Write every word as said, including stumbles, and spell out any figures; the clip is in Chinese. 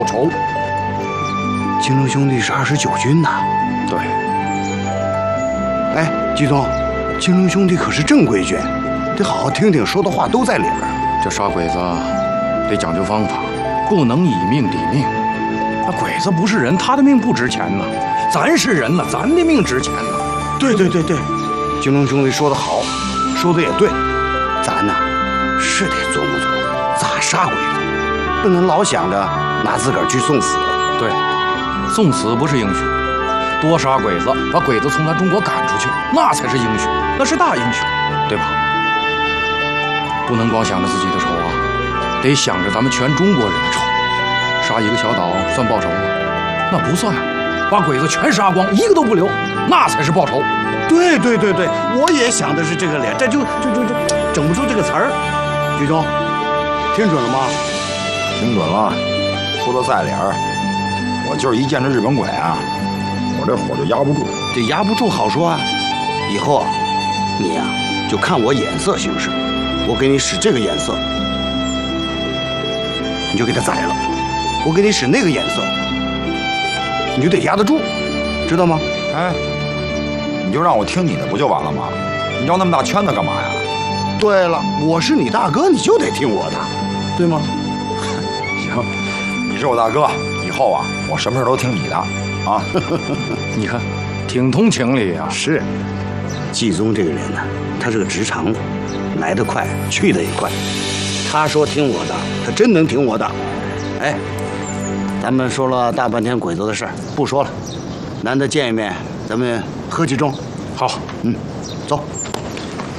仇。 金龙兄弟是二十九军呐。 对。 哎，季总，金龙兄弟可是正规军，得好好听听，说的话都在里边。 这杀鬼子得讲究方法，不能以命抵命。那鬼子不是人，他的命不值钱呐。咱是人呐，咱的命值钱呐。 对对对对，金龙兄弟说的好，说的也对。咱呐，是得琢磨琢磨咋杀鬼子，不能老想着拿自个儿去送死。 对，送死不是英雄，多杀鬼子，把鬼子从咱中国赶出去，那才是英雄，那是大英雄，对吧？不能光想着自己的仇啊，得想着咱们全中国人的仇。杀一个小岛算报仇吗？那不算。把鬼子全杀光，一个都不留，那才是报仇。 对对对对，我也想的是这个脸，这就就就就整不出这个词儿。局中，听准了吗？ 听准了，说的在理儿。我就是一见着日本鬼啊，我这火就压不住。 这压不住好说啊，以后啊，你呀、啊、就看我眼色行事。我给你使这个眼色，你就给他宰了；我给你使那个眼色，你就得压得住，知道吗？ 哎，你就让我听你的不就完了吗？你绕那么大圈子干嘛呀？ 对了，我是你大哥，你就得听我的，对吗？ 行，你是我大哥，以后啊，我什么事都听你的啊。 你看，挺通情理啊。 是，季宗这个人呢、啊，他是个直肠子，来得快，去得也快。他说听我的，他真能听我的。哎。咱们说了大半天鬼子的事儿，不说了，难得见一面，咱们喝几盅。 好， 嗯，走。